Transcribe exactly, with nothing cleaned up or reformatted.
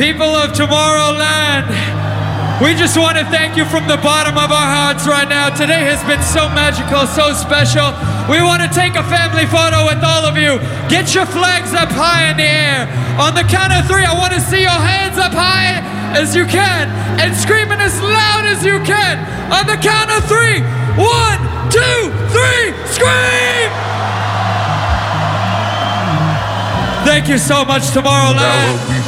People of Tomorrowland, we just want to thank you from the bottom of our hearts right now. Today has been so magical, so special. We want to take a family photo with all of you. Get your flags up high in the air. On the count of three, I want to see your hands up high as you can and screaming as loud as you can. On the count of three, one, two, three, scream! Thank you so much, Tomorrowland.